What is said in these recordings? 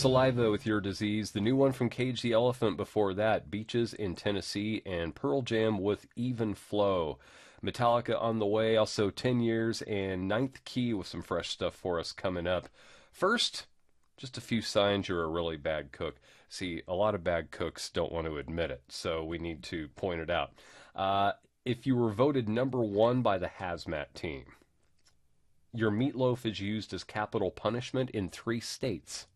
Saliva with Your Disease. The new one from Cage the Elephant before that, Beaches in Tennessee, and Pearl Jam with Even Flow. Metallica on the way, also 10 Years, and Ninth Key with some fresh stuff for us coming up. First, just a few signs you're a really bad cook. See, a lot of bad cooks don't want to admit it, so we need to point it out. If you were voted number one by the hazmat team, your meatloaf is used as capital punishment in 3 states.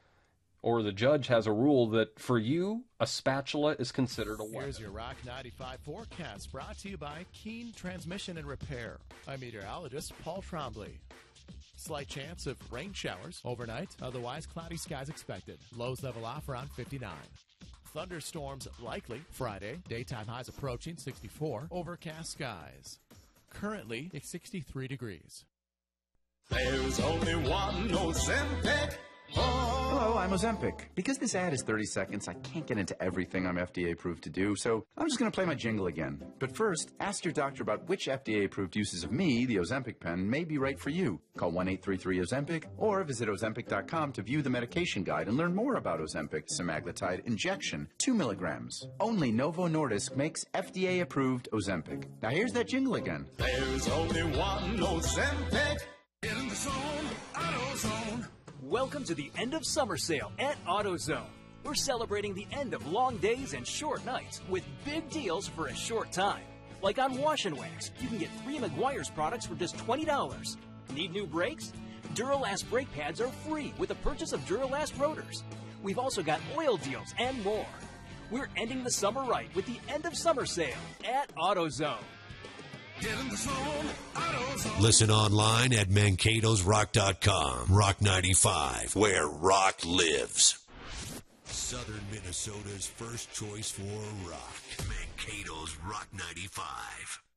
Or the judge has a rule that for you, a spatula is considered a weapon. Here's your Rock 95 forecast, brought to you by Keen Transmission and Repair. I'm meteorologist Paul Trombley. Slight chance of rain showers overnight, otherwise cloudy skies expected. Lows level off around 59. Thunderstorms likely Friday. Daytime highs approaching 64. Overcast skies. Currently, it's 63 degrees. There's only one Ozempic. Hello, I'm Ozempic. Because this ad is 30 seconds, I can't get into everything I'm FDA approved to do, so I'm just going to play my jingle again. But first, ask your doctor about which FDA approved uses of me, the Ozempic pen, may be right for you. Call 1-833-OZEMPIC or visit Ozempic.com to view the medication guide and learn more about Ozempic semaglutide injection, 2 milligrams. Only Novo Nordisk makes FDA approved Ozempic. Now here's that jingle again. There's only one Ozempic. Get in the zone, AutoZone. Welcome to the end of summer sale at AutoZone. We're celebrating the end of long days and short nights with big deals for a short time. Like on Wash and Wax, you can get 3 Meguiar's products for just $20. Need new brakes? Duralast brake pads are free with the purchase of Duralast rotors. We've also got oil deals and more. We're ending the summer right with the end of summer sale at AutoZone. Get in the zone, AutoZone. Listen online at Mankato'sRock.com. Rock 95, where rock lives. Southern Minnesota's first choice for rock. Mankato's Rock 95.